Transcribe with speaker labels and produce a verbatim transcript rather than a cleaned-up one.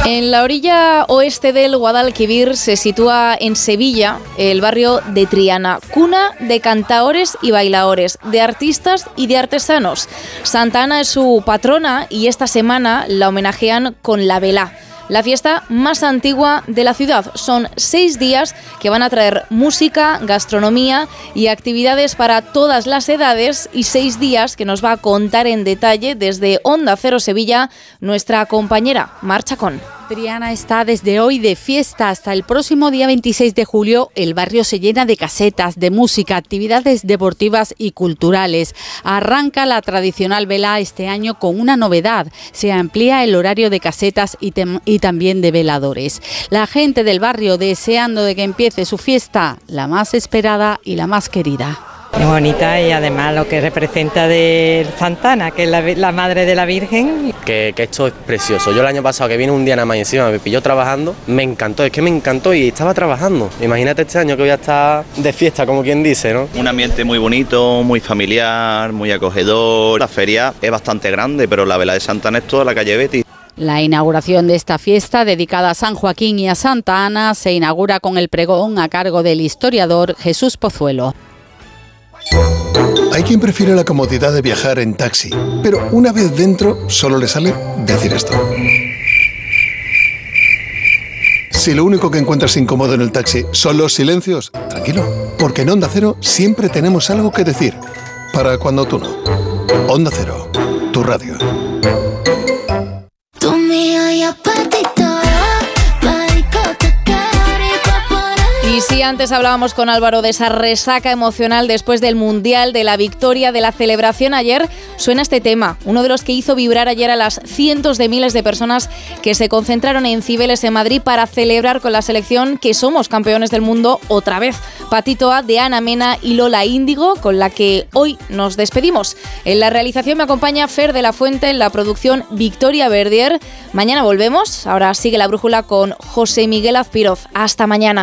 Speaker 1: En la orilla oeste del Guadalquivir se sitúa en Sevilla el barrio de Triana, cuna de cantaores y bailaores, de artistas y de artesanos. Santa Ana es su patrona y esta semana la homenajean con la velá, la fiesta más antigua de la ciudad. Son seis días que van a traer música, gastronomía y actividades para todas las edades, y seis días que nos va a contar en detalle desde Onda Cero Sevilla nuestra compañera Mar Chacón.
Speaker 2: Triana está desde hoy de fiesta hasta el próximo día veintiséis de julio. El barrio se llena de casetas, de música, actividades deportivas y culturales. Arranca la tradicional velá este año con una novedad. Se amplía el horario de casetas y, tem- y también de veladores. La gente del barrio deseando de que empiece su fiesta, la más esperada y la más querida.
Speaker 3: Es bonita, y además lo que representa de Santa Ana, que es la, la madre de la Virgen.
Speaker 4: Que, que esto es precioso. Yo el año pasado que vine un día nada más y encima me pilló trabajando, me encantó, es que me encantó y estaba trabajando. Imagínate este año que voy a estar de fiesta, como quien dice, ¿no?
Speaker 5: Un ambiente muy bonito, muy familiar, muy acogedor. La feria es bastante grande, pero la vela de Santa Ana es toda la calle Betis.
Speaker 2: La inauguración de esta fiesta, dedicada a San Joaquín y a Santa Ana, se inaugura con el pregón a cargo del historiador Jesús Pozuelo.
Speaker 6: Hay quien prefiere la comodidad de viajar en taxi, pero una vez dentro solo le sale decir esto. Si lo único que encuentras incómodo en el taxi son los silencios, tranquilo, porque en Onda Cero siempre tenemos algo que decir, para cuando tú no. Onda Cero, tu radio.
Speaker 1: Y si antes hablábamos con Álvaro de esa resaca emocional después del Mundial, de la victoria, de la celebración ayer, suena este tema, uno de los que hizo vibrar ayer a las cientos de miles de personas que se concentraron en Cibeles, en Madrid, para celebrar con la selección que somos campeones del mundo otra vez. Patito A, de Ana Mena y Lola Índigo, con la que hoy nos despedimos. En la realización me acompaña Fer de la Fuente, en la producción Victoria Verdier. Mañana volvemos, ahora sigue La Brújula con José Miguel Azpiroz. Hasta mañana.